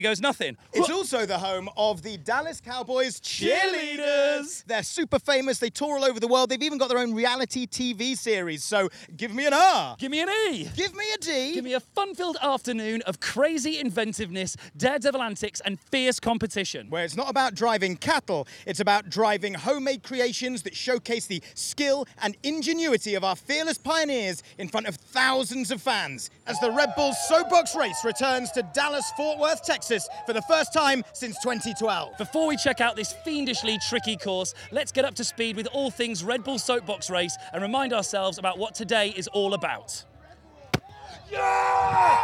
He goes, nothing. It's also the home of the Dallas Cowboys cheerleaders. They're super famous. They tour all over the world. They've even got their own reality TV series. So give me an R. Give me an E. Give me a D. Give me a fun-filled afternoon of crazy inventiveness, daredevil antics, and fierce competition. Where it's not about driving cattle, it's about driving homemade creations that showcase the skill and ingenuity of our fearless pioneers in front of thousands of fans. As the Red Bull Soapbox Race returns to Dallas-Fort Worth, Texas for the first time since 2012. Before we check out this fiendishly tricky course, let's get up to speed with all things Red Bull Soapbox Race and remind ourselves about what today is all about. Yeah!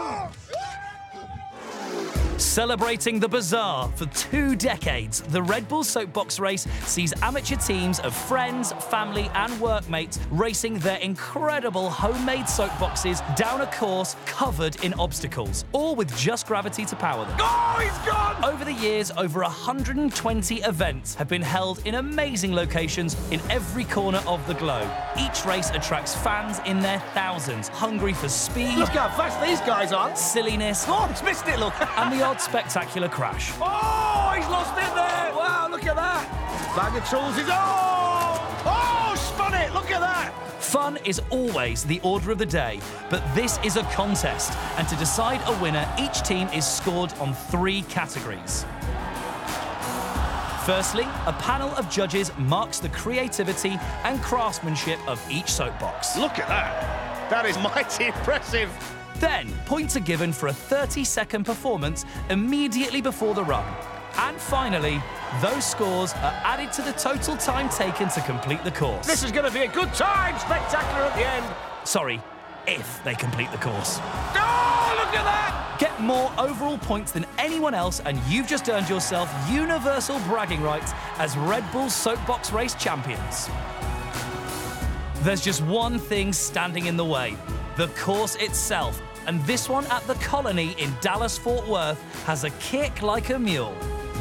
Celebrating the bizarre for 2 decades, the Red Bull Soapbox Race sees amateur teams of friends, family and workmates racing their incredible homemade soapboxes down a course covered in obstacles, all with just gravity to power them. Oh, he's gone! Over the years, over 120 events have been held in amazing locations in every corner of the globe. Each race attracts fans in their thousands, hungry for speed. Look how fast these guys are. Silliness. Oh, he's missed it, look. And the odd spectacular crash. Oh, he's lost it there. Wow, look at that. Bag of tools is... Oh, spun it. Look at that. Fun is always the order of the day, but this is a contest, and to decide a winner, each team is scored on 3 categories. Firstly, a panel of judges marks the creativity and craftsmanship of each soapbox. Look at that. That is mighty impressive. Then, points are given for a 30-second performance immediately before the run. And finally, those scores are added to the total time taken to complete the course. This is going to be a good time. Spectacular at the end. Sorry, if they complete the course. Oh, look at that. Get more overall points than anyone else, and you've just earned yourself universal bragging rights as Red Bull Soapbox Race champions. There's just one thing standing in the way: the course itself. And this one at the Colony in Dallas-Fort Worth has a kick like a mule.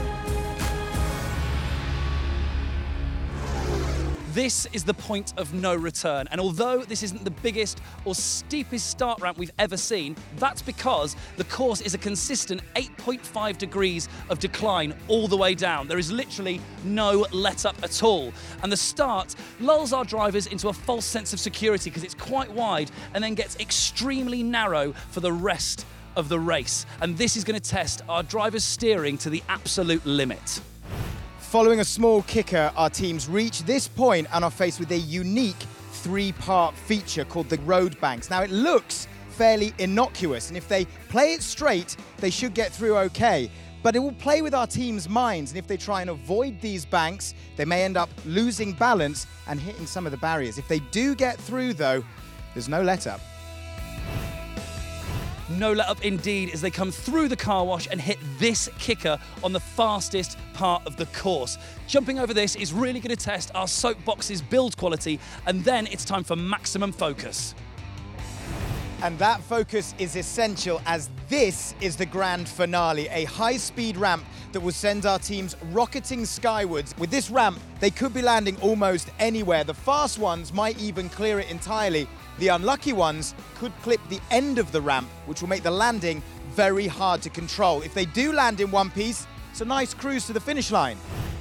This is the point of no return, and although this isn't the biggest or steepest start ramp we've ever seen, that's because the course is a consistent 8.5 degrees of decline all the way down. There is literally no let-up at all, and the start lulls our drivers into a false sense of security because it's quite wide and then gets extremely narrow for the rest of the race, and this is going to test our drivers' steering to the absolute limit. Following a small kicker, our teams reach this point and are faced with a unique 3-part feature called the road banks. Now, it looks fairly innocuous, and if they play it straight, they should get through okay. But it will play with our team's minds, and if they try and avoid these banks, they may end up losing balance and hitting some of the barriers. If they do get through, though, there's no let-up. No let-up indeed as they come through the car wash and hit this kicker on the fastest part of the course. Jumping over this is really going to test our soapbox's build quality, and then it's time for maximum focus. And that focus is essential as this is the grand finale, a high-speed ramp that will send our teams rocketing skywards. With this ramp, they could be landing almost anywhere. The fast ones might even clear it entirely. The unlucky ones could clip the end of the ramp, which will make the landing very hard to control. If they do land in one piece, it's a nice cruise to the finish line.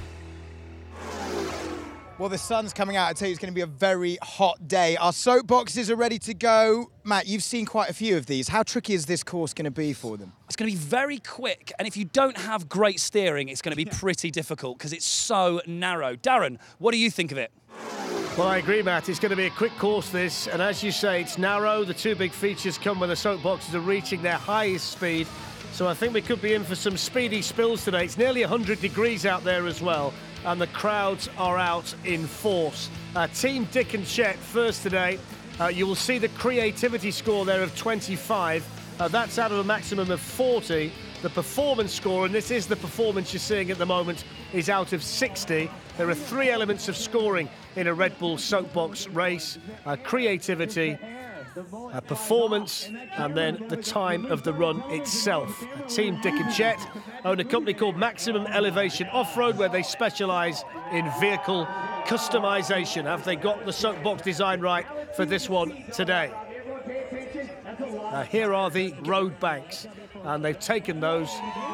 Well, the sun's coming out. I tell you, it's going to be a very hot day. Our soapboxes are ready to go. Matt, you've seen quite a few of these. How tricky is this course going to be for them? It's going to be very quick, and if you don't have great steering, it's going to be pretty difficult because it's so narrow. Darren, what do you think of it? Well, I agree, Matt. It's going to be a quick course, this. And as you say, it's narrow. The 2 big features come when the soapboxes are reaching their highest speed. So I think we could be in for some speedy spills today. It's nearly 100 degrees out there as well, and the crowds are out in force. Team Dick and Chet first today. You will see the creativity score there of 25. That's out of a maximum of 40. The performance score, and this is the performance you're seeing at the moment, is out of 60. There are 3 elements of scoring in a Red Bull soapbox race: creativity, performance, and then the time of the run itself. Team Dick and Chet own a company called Maximum Elevation Off-Road, where they specialise in vehicle customisation. Have they got the soapbox design right for this one today? Here are the road banks. and they've taken those.